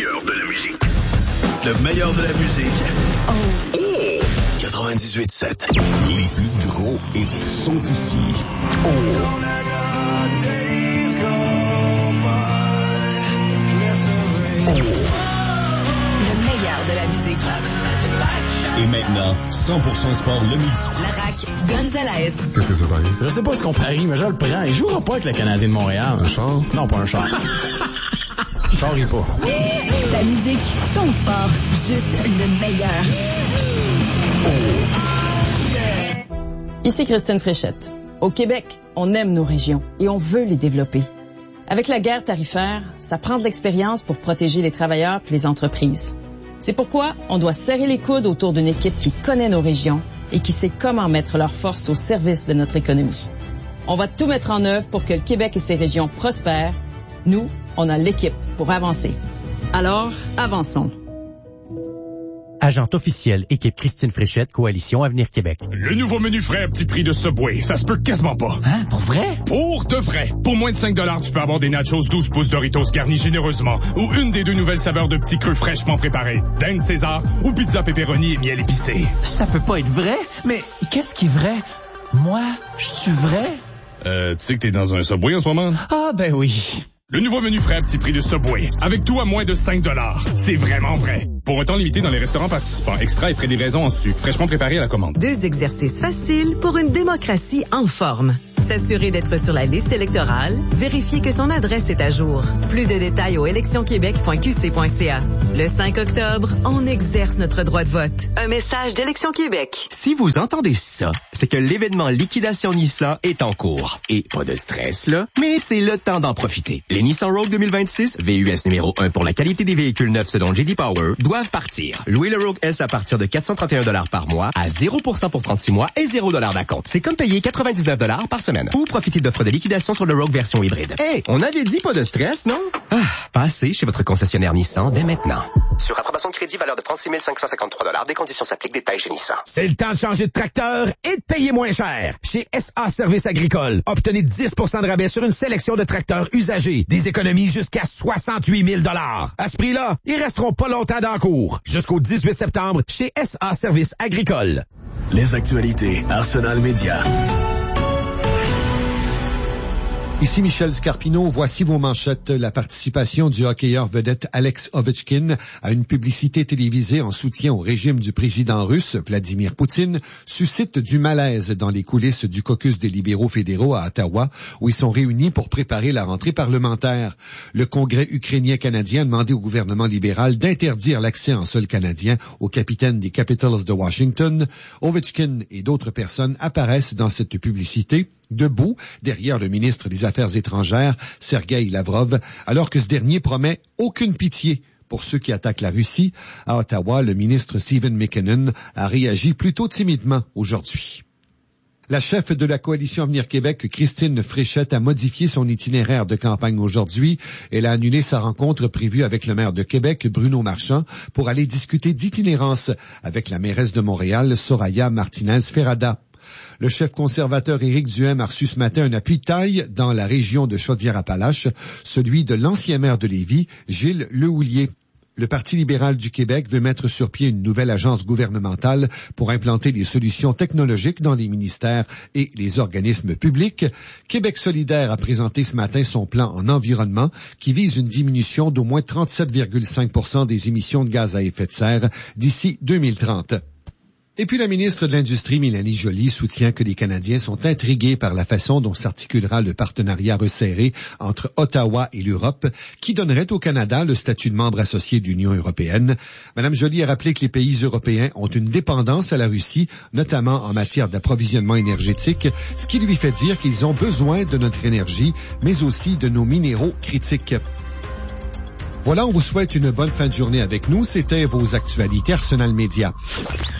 meilleur de la musique. Le meilleur de la musique. Oh! 98.7. Les plus gros hits sont ici. Oh! Le meilleur de la musique. Et maintenant, 100% sport le midi. La RAC Gonzalez. Qu'est-ce que ça parie? Je sais pas ce qu'on parie, mais je le prends. Il jouera pas avec le Canadien de Montréal. Un char? Non, pas un char. Char, il pas. Ta musique, ton sport, juste le meilleur. Ici Christine Fréchette. Au Québec, on aime nos régions et on veut les développer. Avec la guerre tarifaire, ça prend de l'expérience pour protéger les travailleurs et les entreprises. C'est pourquoi on doit serrer les coudes autour d'une équipe qui connaît nos régions et qui sait comment mettre leurs forces au service de notre économie. On va tout mettre en œuvre pour que le Québec et ses régions prospèrent. Nous, on a l'équipe pour avancer. Alors, avançons. Agente officielle, équipe Christine Fréchette, Coalition Avenir Québec. Le nouveau menu frais à petit prix de Subway, ça se peut quasiment pas. Hein? Pour vrai? Pour de vrai. Pour moins de 5$, tu peux avoir des nachos 12 pouces Doritos garnis généreusement ou une des deux nouvelles saveurs de petits creux fraîchement préparés. Dinde César ou pizza pepperoni et miel épicé. Ça peut pas être vrai? Mais qu'est-ce qui est vrai? Moi, je suis vrai? Tu sais que t'es dans un Subway en ce moment? Ah, ben oui. Le nouveau menu frais à petit prix de Subway. Avec tout à moins de 5$. C'est vraiment vrai. Pour un temps limité dans les restaurants participants. Extra et frais de livraison en sucre. Fraîchement préparé à la commande. 2 exercices faciles pour une démocratie en forme. S'assurer d'être sur la liste électorale. Vérifier que son adresse est à jour. Plus de détails au électionquebec.qc.ca. Le 5 octobre, on exerce notre droit de vote. Un message d'Élection Québec. Si vous entendez ça, c'est que l'événement Liquidation Nissan est en cours. Et pas de stress, là, mais c'est le temps d'en profiter. Les Nissan Rogue 2026, VUS numéro 1 pour la qualité des véhicules neufs selon J.D. Power, doivent partir. Louez le Rogue S à partir de 431$ par mois, à 0% pour 36 mois et $0 d'acompte. C'est comme payer 99$ par semaine. Ou profitez d'offres de liquidation sur le Rogue version hybride. Hey, on avait dit pas de stress, non? Passez chez votre concessionnaire Nissan dès maintenant. Sur approbation de crédit, valeur de 36 553$. Des conditions s'appliquent. Détails chez Nissan. C'est le temps de changer de tracteur et de payer moins cher. Chez SA Service Agricole, obtenez 10% de rabais sur une sélection de tracteurs usagés. Des économies jusqu'à 68 000$. À ce prix-là, ils resteront pas longtemps dans le cours. Jusqu'au 18 septembre, chez SA Service Agricole. Les actualités Arsenal Média. Ici Michel Scarpino, voici vos manchettes. La participation du hockeyeur vedette Alex Ovechkin à une publicité télévisée en soutien au régime du président russe Vladimir Poutine suscite du malaise dans les coulisses du caucus des libéraux fédéraux à Ottawa, où ils sont réunis pour préparer la rentrée parlementaire. Le Congrès ukrainien-canadien a demandé au gouvernement libéral d'interdire l'accès en sol canadien au capitaine des Capitals de Washington. Ovechkin et d'autres personnes apparaissent dans cette publicité, debout derrière le ministre des Affaires étrangères, Sergueï Lavrov, alors que ce dernier promet aucune pitié pour ceux qui attaquent la Russie. À Ottawa, le ministre Stephen McKinnon a réagi plutôt timidement aujourd'hui. La chef de la Coalition Avenir Québec, Christine Fréchette, a modifié son itinéraire de campagne aujourd'hui. Elle a annulé sa rencontre prévue avec le maire de Québec, Bruno Marchand, pour aller discuter d'itinérance avec la mairesse de Montréal, Soraya Martinez-Ferrada. Le chef conservateur Éric Duhaime a reçu ce matin un appui de taille dans la région de Chaudière-Appalaches, celui de l'ancien maire de Lévis, Gilles Lehouillier. Le Parti libéral du Québec veut mettre sur pied une nouvelle agence gouvernementale pour implanter des solutions technologiques dans les ministères et les organismes publics. Québec solidaire a présenté ce matin son plan en environnement qui vise une diminution d'au moins 37,5% des émissions de gaz à effet de serre d'ici 2030. Et puis la ministre de l'Industrie, Mélanie Joly, soutient que les Canadiens sont intrigués par la façon dont s'articulera le partenariat resserré entre Ottawa et l'Europe, qui donnerait au Canada le statut de membre associé de l'Union européenne. Madame Joly a rappelé que les pays européens ont une dépendance à la Russie, notamment en matière d'approvisionnement énergétique, ce qui lui fait dire qu'ils ont besoin de notre énergie, mais aussi de nos minéraux critiques. Voilà, on vous souhaite une bonne fin de journée avec nous. C'était vos actualités Arsenal Média.